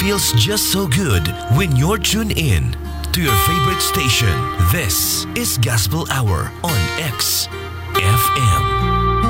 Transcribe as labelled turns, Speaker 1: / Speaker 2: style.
Speaker 1: feels just so good when you're tuned in to your favorite station. This is Gospel Hour on XFM.